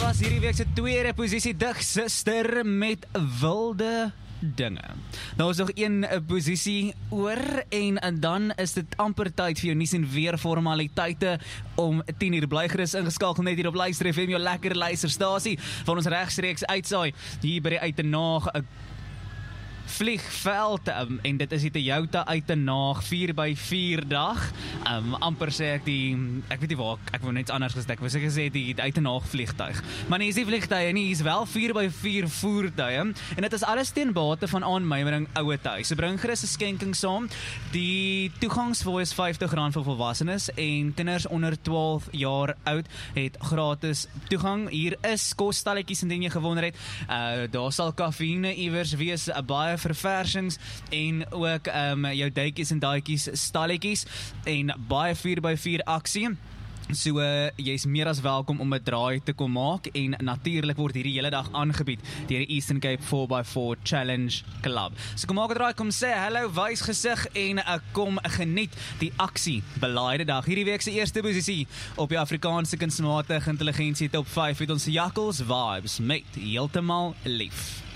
was hierdie week se tweede posisie Dig Suster met Wilde Dinge. Nou is nog een posisie oor en dan is dit amper tyd vir jou nuus en weer formaliteite om 10 uur bly gerus ingeskakel net hier op Luister FM, jou lekker luisterstasie van ons regstreeks uitsaai hier by die Uitenaag vliegveld en dit is die Toyota Uitenaag 4x4 dag. Amper sê ek ek weet nie waar, ek wil net anders gesê, ek wil seker sê die Uitenaag vliegtuig. Maar nie is die vliegtuie nie, is wel 4x4 voertuie en dit is alles teen bate van aanmymering ouer huis. So bring gerus 'n skenking saam. Die toegangsfooi is R50 vir volwassenes en kinders onder 12 jaar oud het gratis toegang. Hier is kosstalletjies indien jy gewonder het. Daar sal kafeïne iewers wees, baie verversings en ook jou duitjies en daadjies stalletjies en baie 4x4 aksie. So jy is meer as welkom om 'n draai te kom maak en natuurlik word hierdie hele dag aangebied deur die Eastern Cape 4x4 Challenge Club. So kom maak 'n draai, kom sê hallo, wys gesig en kom geniet die aksie belaaide dag. Hierdie week se eerste posisie op die Afrikaanse kunsmatige intelligensie top 5 het ons Jakkals Vibes met Heeltemal Lief.